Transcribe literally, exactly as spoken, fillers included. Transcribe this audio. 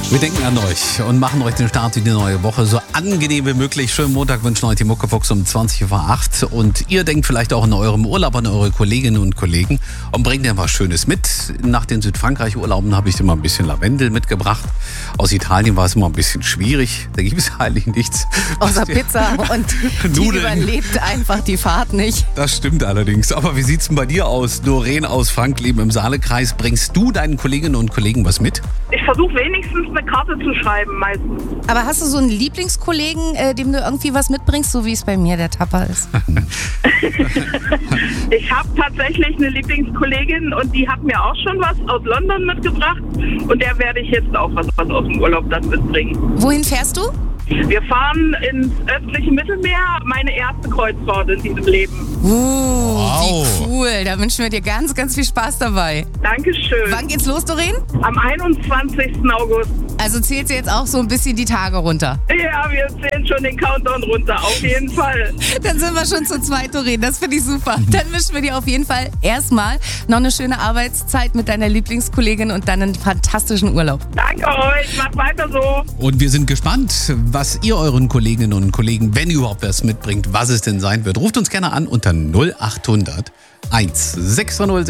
Wir denken an euch und machen euch den Start in die neue Woche so angenehm wie möglich. Schönen Montag wünschen euch die Muckefuchs um zwanzig vor acht. Und ihr denkt vielleicht auch in eurem Urlaub an eure Kolleginnen und Kollegen und bringt dir was Schönes mit. Nach den Südfrankreich-Urlauben habe ich dir mal ein bisschen Lavendel mitgebracht. Aus Italien war es immer ein bisschen schwierig. Da gibt es eigentlich nichts. Außer Pizza und die Nudeln. überlebt einfach die Fahrt nicht. Das stimmt allerdings. Aber wie sieht's denn bei dir aus? Doreen aus Frankleben im Saalekreis. Bringst du deinen Kolleginnen und Kollegen was mit? Ich versuche wenigstens eine Karte zu schreiben meistens. Aber hast du so einen Lieblingskollegen, äh, dem du irgendwie was mitbringst, so wie es bei mir der Tapper ist? Ich habe tatsächlich eine Lieblingskollegin und die hat mir auch schon was aus London mitgebracht. Und der werde ich jetzt auch was, was aus dem Urlaub dann mitbringen. Wohin fährst du? Wir fahren ins östliche Mittelmeer, meine erste Kreuzfahrt in diesem Leben. Uh, Wow. wie cool. Da wünschen wir dir ganz, ganz viel Spaß dabei. Dankeschön. Wann geht's los, Doreen? Am einundzwanzigsten August. Also zählt sie jetzt auch so ein bisschen die Tage runter. Ja, wir zählen schon den Countdown runter, auf jeden Fall. Dann sind wir schon zu zweit, Doreen. Das finde ich super. Dann wünschen wir dir auf jeden Fall erstmal noch eine schöne Arbeitszeit mit deiner Lieblingskollegin und dann einen fantastischen Urlaub. Danke euch, macht weiter so. Und wir sind gespannt, was ihr euren Kolleginnen und Kollegen, wenn ihr überhaupt was mitbringt, was es denn sein wird. Ruft uns gerne an unter null acht hundert eins sechs null